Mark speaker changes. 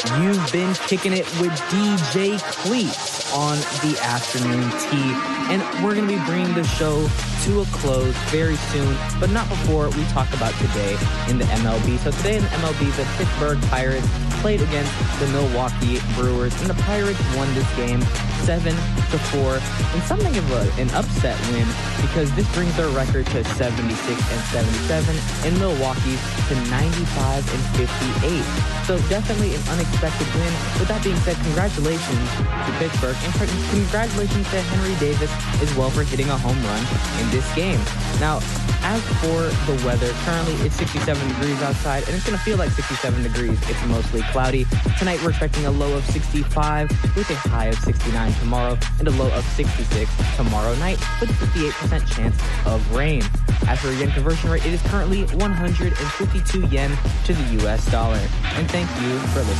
Speaker 1: You've been kicking it with DJ Cleats on the afternoon tea, and we're going to be bringing the show to a close very soon, but not before we talk about today in the MLB. So today in the MLB, the Pittsburgh Pirates played against the Milwaukee Brewers, and the Pirates won this game 7-4 in something of an upset win, because this brings their record to 76-77 and Milwaukee's to 95-58. So definitely an unexpected win. With that being said, congratulations to Pittsburgh, and congratulations to Henry Davis as well for hitting a home run in this game. Now, as for the weather, currently it's 67 degrees outside, and it's going to feel like 67 degrees. It's mostly cloudy. Tonight we're expecting a low of 65 with a high of 69 tomorrow and a low of 66 tomorrow night with a 58% chance of rain. As for the yen conversion rate, it is currently 152 yen to the US dollar. And thank you for listening.